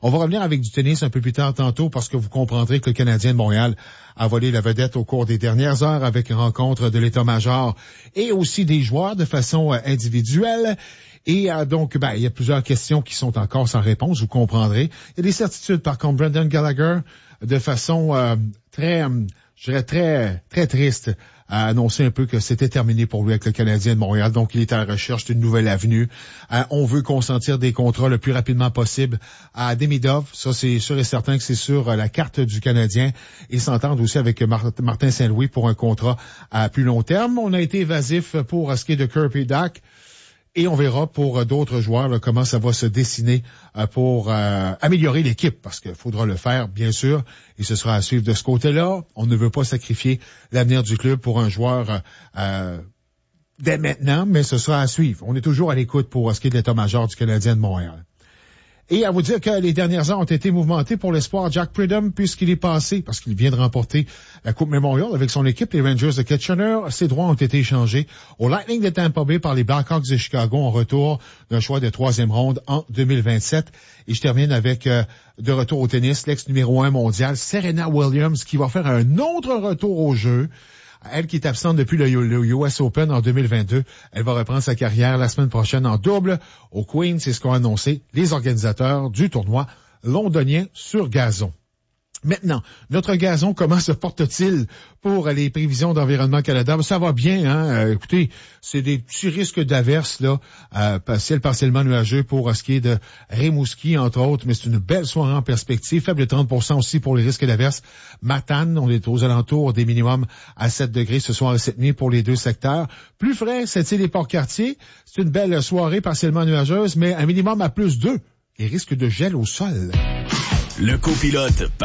On va revenir avec du tennis un peu plus tard tantôt parce que vous comprendrez que le Canadien de Montréal a volé la vedette au cours des dernières heures avec une rencontre de l'état-major et aussi des joueurs de façon individuelle. Et donc, il y a plusieurs questions qui sont encore sans réponse, vous comprendrez. Il y a des certitudes, par contre. Brendan Gallagher, de façon très triste, a annoncé un peu que c'était terminé pour lui avec le Canadien de Montréal. Donc, il est à la recherche d'une nouvelle avenue. On veut consentir des contrats le plus rapidement possible à Demidov. Ça, c'est sûr et certain que c'est sur la carte du Canadien. Et s'entendre aussi avec Martin Saint-Louis pour un contrat à plus long terme. On a été évasif pour ce qui est de Kirby Dach. Et on verra pour d'autres joueurs là, comment ça va se dessiner pour améliorer l'équipe, parce qu'il faudra le faire, bien sûr, et ce sera à suivre de ce côté-là. On ne veut pas sacrifier l'avenir du club pour un joueur dès maintenant, mais ce sera à suivre. On est toujours à l'écoute pour ce qui est de l'état-major du Canadien de Montréal. Et à vous dire que les dernières heures ont été mouvementées pour l'espoir Jack Prudhomme puisqu'il est passé, parce qu'il vient de remporter la Coupe Memorial avec son équipe, les Rangers de Kitchener. Ses droits ont été échangés au Lightning de Tampa Bay par les Blackhawks de Chicago en retour d'un choix de 3e ronde en 2027. Et je termine avec, de retour au tennis, l'ex numéro 1 mondial, Serena Williams, qui va faire un autre retour au jeu. Elle qui est absente depuis le US Open en 2022. Elle va reprendre sa carrière la semaine prochaine en double au Queen. C'est ce qu'ont annoncé les organisateurs du tournoi londonien sur gazon. Maintenant, notre gazon, comment se porte-t-il pour les prévisions d'Environnement Canada? Ça va bien, hein? Écoutez, c'est des petits risques d'averses, là, partiellement nuageux pour ce qui est de Rimouski, entre autres, mais c'est une belle soirée en perspective. Faible 30% aussi pour les risques d'averses. Matane, on est aux alentours des minimums à 7 degrés ce soir et cette nuit pour les deux secteurs. Plus frais, Sept-Îles et Port-Cartier. C'est une belle soirée partiellement nuageuse, mais un minimum à plus 2. Et risque de gel au sol. Le copilote